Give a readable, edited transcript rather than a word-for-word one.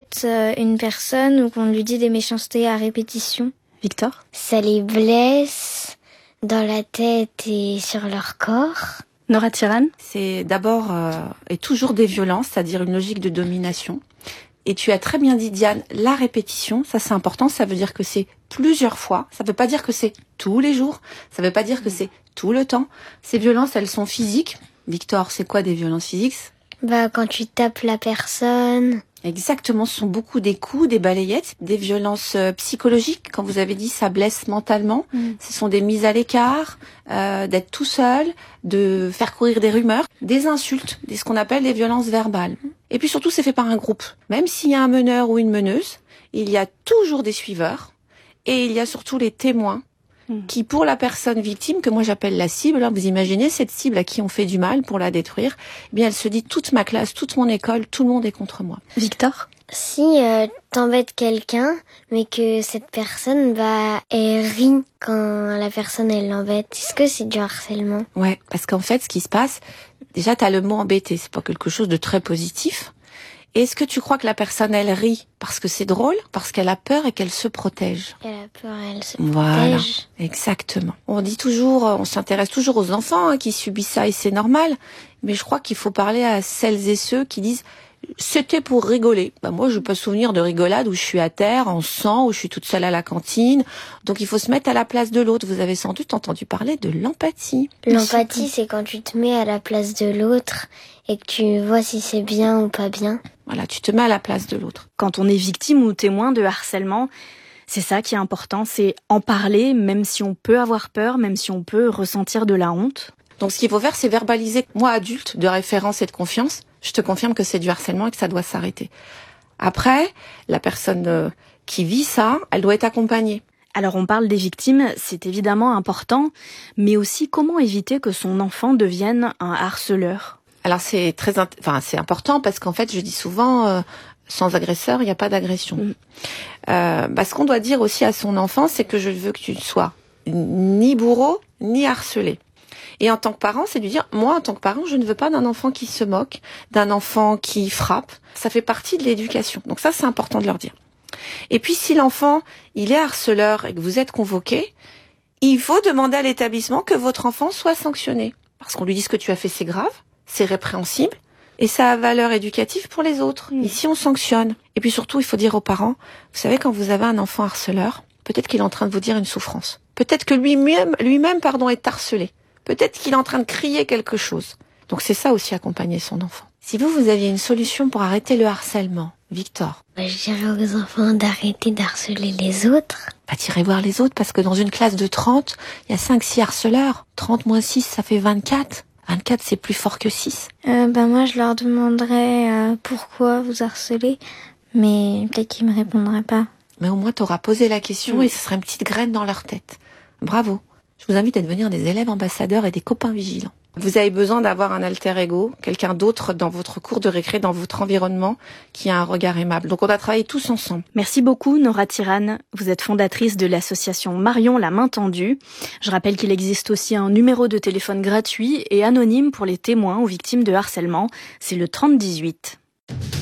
insulte une personne ou qu'on lui dit des méchancetés à répétition. Victor ? Ça les blesse dans la tête et sur leur corps. Nora Tiran ? C'est d'abord et toujours des violences, c'est-à-dire une logique de domination. Et tu as très bien dit, Diane, la répétition, ça c'est important, ça veut dire que c'est plusieurs fois, ça veut pas dire que c'est tous les jours, ça veut pas dire que c'est tout le temps. Ces violences, elles sont physiques. Victor, c'est quoi des violences physiques ? Quand tu tapes la personne. Exactement, ce sont beaucoup des coups, des balayettes, des violences psychologiques. Quand vous avez dit ça blesse mentalement, ce sont des mises à l'écart, d'être tout seul, de faire courir des rumeurs, des insultes, ce qu'on appelle des violences verbales. Et puis surtout, c'est fait par un groupe. Même s'il y a un meneur ou une meneuse, il y a toujours des suiveurs et il y a surtout les témoins qui, pour la personne victime, que moi j'appelle la cible, vous imaginez cette cible à qui on fait du mal pour la détruire, eh bien elle se dit toute ma classe, toute mon école, tout le monde est contre moi. Victor ? Si t'embêtes quelqu'un, mais que cette personne, elle rit quand la personne elle l'embête, est-ce que c'est du harcèlement ? Ouais, parce qu'en fait, ce qui se passe, déjà t'as le mot embêter, c'est pas quelque chose de très positif. Est-ce que tu crois que la personne, elle rit parce que c'est drôle, parce qu'elle a peur et qu'elle se protège ? Elle a peur, elle se Voilà, protège. exactement. On dit toujours, on s'intéresse toujours aux enfants qui subissent ça et c'est normal. Mais je crois qu'il faut parler à celles et ceux qui disent c'était pour rigoler. Moi, je peux souvenir de rigolades où je suis à terre, en sang, où je suis toute seule à la cantine. Donc, il faut se mettre à la place de l'autre. Vous avez sans doute entendu parler de l'empathie. L'empathie, c'est quand tu te mets à la place de l'autre et que tu vois si c'est bien ou pas bien. Voilà, tu te mets à la place de l'autre. Quand on est victime ou témoin de harcèlement, c'est ça qui est important, c'est en parler, même si on peut avoir peur, même si on peut ressentir de la honte. Donc, ce qu'il faut faire, c'est verbaliser. Moi, adulte, de référence et de confiance, je te confirme que c'est du harcèlement et que ça doit s'arrêter. Après, la personne qui vit ça, elle doit être accompagnée. Alors on parle des victimes, c'est évidemment important, mais aussi comment éviter que son enfant devienne un harceleur. Alors c'est c'est important parce qu'en fait, je dis souvent, sans agresseur, il n'y a pas d'agression. Ce qu'on doit dire aussi à son enfant, c'est que je veux que tu ne sois ni bourreau, ni harcelé. Et en tant que parent, c'est de lui dire, moi, en tant que parent, je ne veux pas d'un enfant qui se moque, d'un enfant qui frappe. Ça fait partie de l'éducation. Donc ça, c'est important de leur dire. Et puis, si l'enfant, il est harceleur et que vous êtes convoqué, il faut demander à l'établissement que votre enfant soit sanctionné. Parce qu'on lui dit ce que tu as fait, c'est grave, c'est répréhensible, et ça a valeur éducative pour les autres. Ici, on sanctionne. Et puis surtout, il faut dire aux parents, vous savez, quand vous avez un enfant harceleur, peut-être qu'il est en train de vous dire une souffrance. Peut-être que lui-même, est harcelé. Peut-être qu'il est en train de crier quelque chose. Donc c'est ça aussi, accompagner son enfant. Si vous aviez une solution pour arrêter le harcèlement, Victor? Je dirais aux enfants d'arrêter d'harceler les autres. Tirez voir les autres, parce que dans une classe de 30, il y a 5-6 harceleurs. 30 moins 6, ça fait 24. 24, c'est plus fort que 6. Moi, je leur demanderais pourquoi vous harcelez, mais peut-être qu'ils me répondraient pas. Mais au moins, t'auras posé la question et ce sera une petite graine dans leur tête. Bravo. Je vous invite à devenir des élèves ambassadeurs et des copains vigilants. Vous avez besoin d'avoir un alter ego, quelqu'un d'autre dans votre cours de récré, dans votre environnement, qui a un regard aimable. Donc on a travaillé tous ensemble. Merci beaucoup Nora Tiran. Vous êtes fondatrice de l'association Marion la main tendue. Je rappelle qu'il existe aussi un numéro de téléphone gratuit et anonyme pour les témoins ou victimes de harcèlement. C'est le 3018.